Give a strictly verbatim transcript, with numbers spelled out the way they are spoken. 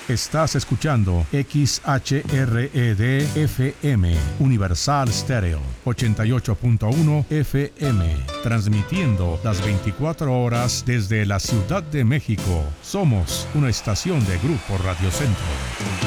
Estás escuchando X H R E D F M, Universal Stereo, ochenta y ocho punto uno F M, transmitiendo las veinticuatro horas desde la Ciudad de México. Somos una estación de Grupo Radio Centro.